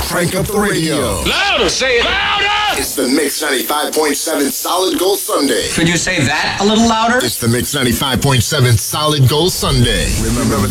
Crank up the radio. Louder, say it louder! It's the Mix 95.7 Solid Gold Sunday. Could you say that a little louder? It's the Mix 95.7 Solid Gold Sunday. Remember